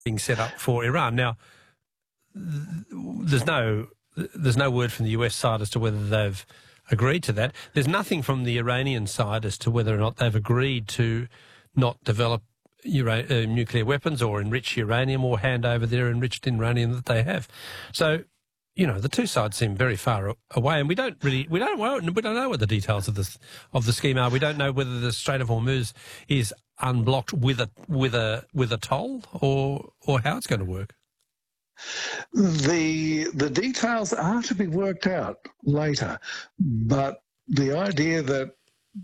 being set up for Iran. Now, there's no word from the US side as to whether they've agreed to that. There's nothing from the Iranian side as to whether or not they've agreed to not develop nuclear weapons or enrich uranium or hand over their enriched uranium that they have. So, the two sides seem very far away, and we don't know what the details of the scheme are. We don't know whether the Strait of Hormuz is unblocked with a toll or how it's going to work. The details are to be worked out later, but the idea that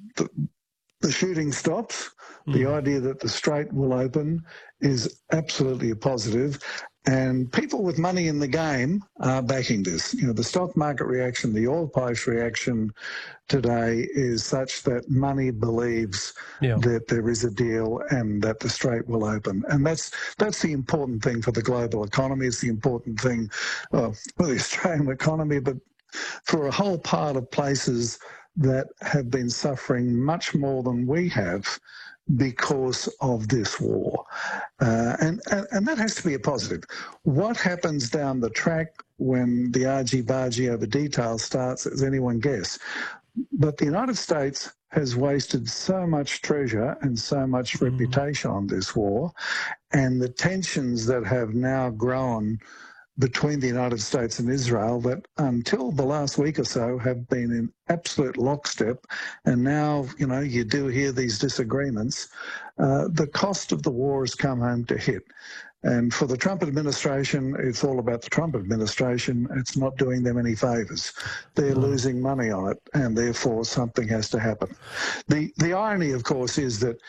the shooting stops, the idea that the strait will open is absolutely a positive, and people with money in the game are backing this. The stock market reaction, the oil price reaction today is such that money believes that there is a deal and that the strait will open. And that's the important thing for the global economy. It's the important thing for the Australian economy, but for a whole pile of places that have been suffering much more than we have because of this war. And that has to be a positive. What happens down the track when the argy-bargy over details starts is anyone guess. But the United States has wasted so much treasure and so much reputation on this war, and the tensions that have now grown between the United States and Israel that until the last week or so have been in absolute lockstep, and now, you do hear these disagreements. The cost of the war has come home to hit. And for the Trump administration, it's all about the Trump administration. It's not doing them any favours. They're losing money on it, and therefore something has to happen. The irony, of course, is that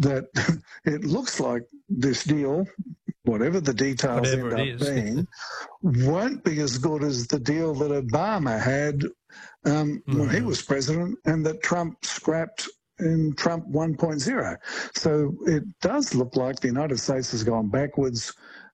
it looks like this deal, whatever the details end up being, won't be as good as the deal that Obama had when he was president and that Trump scrapped in Trump 1.0. So it does look like the United States has gone backwards.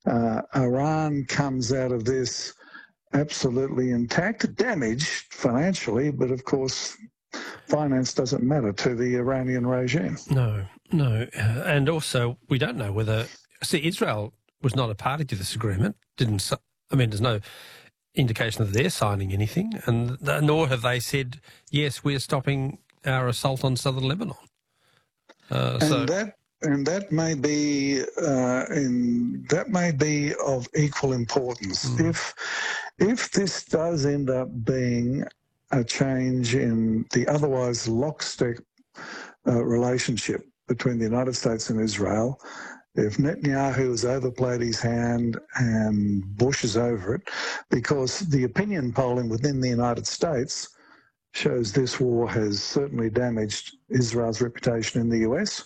Iran comes out of this absolutely intact, damaged financially, but of course finance doesn't matter to the Iranian regime. No. And also we don't know whether... See, Israel was not a party to this agreement. There's no indication that they're signing anything, and nor have they said, yes, we're stopping our assault on southern Lebanon. That may be of equal importance. If this does end up being a change in the otherwise lockstep relationship between the United States and Israel, if Netanyahu has overplayed his hand and Bush is over it, because the opinion polling within the United States shows this war has certainly damaged Israel's reputation in the US.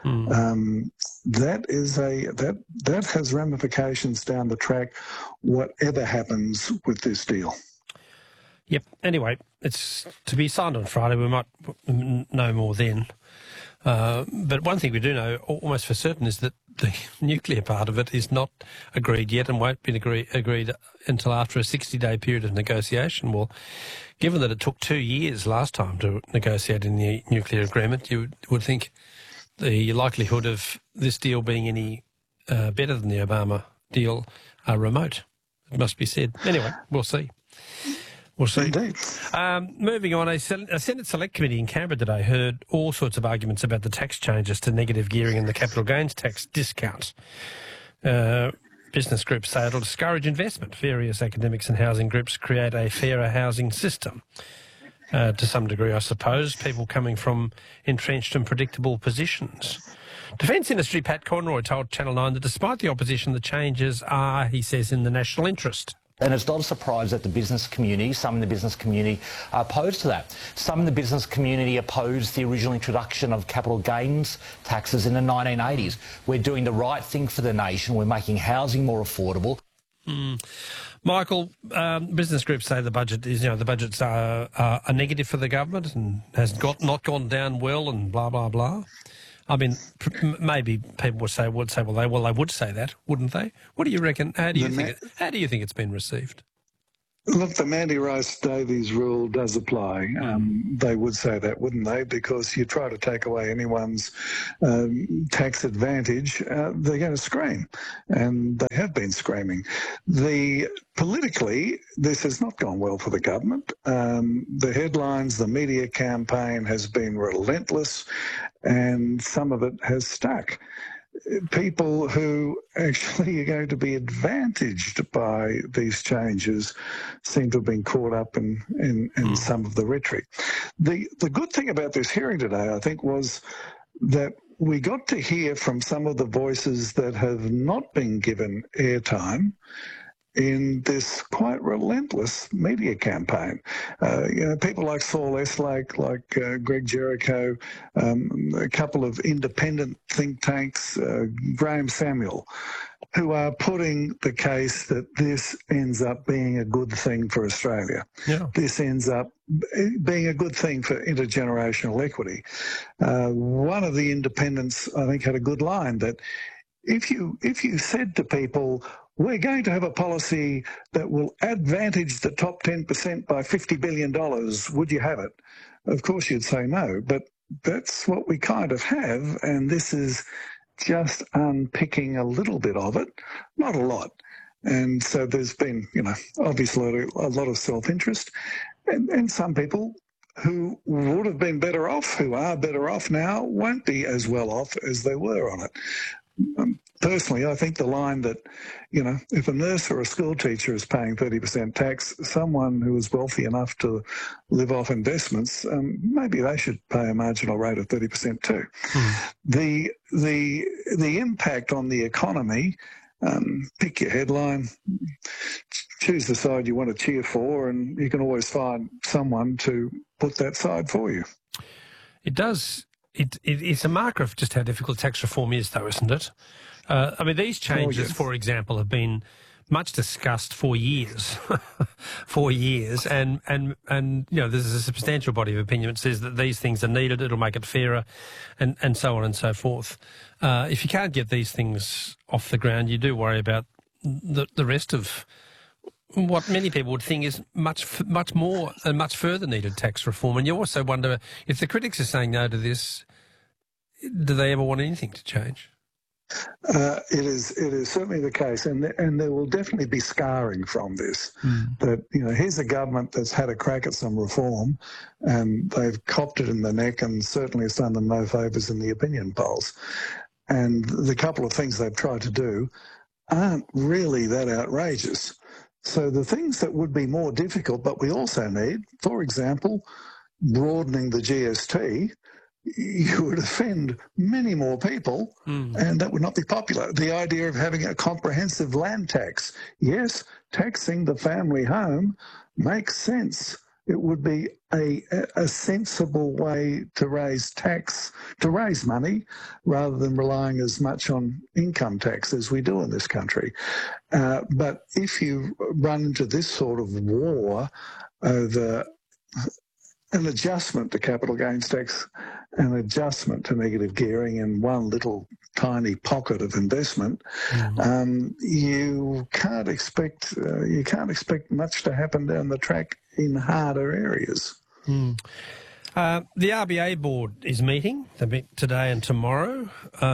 That has ramifications down the track, whatever happens with this deal. Yep. Anyway, it's to be signed on Friday. We might know more then. But one thing we do know almost for certain is that the nuclear part of it is not agreed yet and won't be agreed until after a 60-day period of negotiation. Well, given that it took 2 years last time to negotiate in the nuclear agreement, you would think the likelihood of this deal being any better than the Obama deal are remote, it must be said. Anyway, we'll see. We'll see. Indeed. Moving on, a Senate Select Committee in Canberra today heard all sorts of arguments about the tax changes to negative gearing and the capital gains tax discounts. Business groups say it'll discourage investment. Various academics and housing groups create a fairer housing system. To some degree, I suppose, people coming from entrenched and predictable positions. Defence Industry Pat Conroy told Channel 9 that despite the opposition, the changes are, he says, in the national interest. And it's not a surprise that the business community, some in the business community, are opposed to that. Some in the business community opposed the original introduction of capital gains taxes in the 1980s. We're doing the right thing for the nation. We're making housing more affordable. Michael, business groups say the budgets are a negative for the government and has not gone down well and blah, blah, blah. I mean, maybe people would say, well, they would say that, wouldn't they? What do you reckon? How do you think it's been received? Look, the Mandy Rice-Davies rule does apply. They would say that, wouldn't they? Because you try to take away anyone's tax advantage, they're going to scream. And they have been screaming. Politically, this has not gone well for the government. The headlines, the media campaign has been relentless, and some of it has stuck. People who actually are going to be advantaged by these changes seem to have been caught up in some of the rhetoric. The good thing about this hearing today, I think, was that we got to hear from some of the voices that have not been given airtime in this quite relentless media campaign. People like Saul Eslake, like Greg Jericho, a couple of independent think tanks, Graham Samuel, who are putting the case that this ends up being a good thing for Australia. Yeah. This ends up being a good thing for intergenerational equity. One of the independents, I think, had a good line that if you said to people, we're going to have a policy that will advantage the top 10% by $50 billion, would you have it? Of course you'd say no, but that's what we kind of have, and this is just unpicking a little bit of it, not a lot. And so there's been, obviously a lot of self-interest, and some people who would have been better off, who are better off now, won't be as well off as they were on it. Personally, I think the line that, if a nurse or a school teacher is paying 30% tax, someone who is wealthy enough to live off investments, maybe they should pay a marginal rate of 30% too. The impact on the economy, pick your headline, choose the side you want to cheer for, and you can always find someone to put that side for you. It does. It's a marker of just how difficult tax reform is, though, isn't it? These changes, for example, have been much discussed for years, and there's a substantial body of opinion that says that these things are needed. It'll make it fairer, and so on and so forth. If you can't get these things off the ground, you do worry about the rest of what many people would think is much more and much further needed tax reform. And you also wonder if the critics are saying no to this, do they ever want anything to change? It is certainly the case, and there will definitely be scarring from this. That here's a government that's had a crack at some reform, and they've copped it in the neck, and certainly it's done them no favours in the opinion polls. And the couple of things they've tried to do aren't really that outrageous. So the things that would be more difficult, but we also need, for example, broadening the GST, you would offend many more people, and that would not be popular. The idea of having a comprehensive land tax, yes, taxing the family home makes sense. It would be a sensible way to raise money, rather than relying as much on income tax as we do in this country. But if you run into this sort of war over an adjustment to capital gains tax, an adjustment to negative gearing in one little tiny pocket of investment, you can't expect much to happen down the track in harder areas. The RBA board is meeting. They meet today and tomorrow.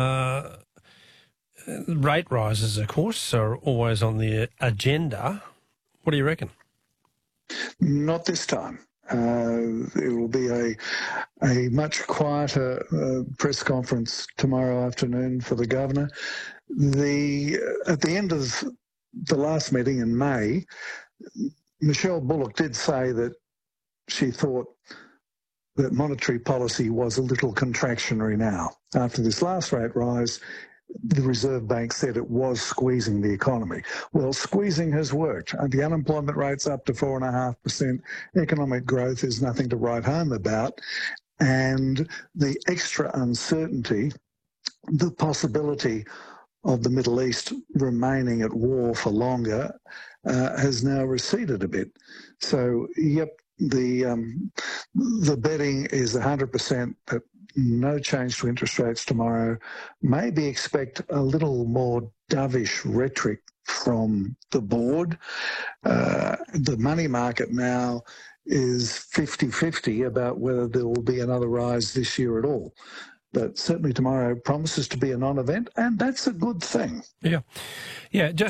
Rate rises, of course, are always on the agenda. What do you reckon? Not this time. It will be a much quieter press conference tomorrow afternoon for the governor. At the end of the last meeting in May, Michelle Bullock did say that she thought that monetary policy was a little contractionary now. After this last rate rise, the Reserve Bank said it was squeezing the economy. Well, squeezing has worked. The unemployment rate's up to 4.5%. Economic growth is nothing to write home about. And the extra uncertainty, the possibility of the Middle East remaining at war for longer, has now receded a bit. So, yep, the betting is 100% that no change to interest rates tomorrow. Maybe expect a little more dovish rhetoric from the board. The money market now is 50-50 about whether there will be another rise this year at all. But certainly tomorrow promises to be a non-event, and that's a good thing. Yeah. Yeah, just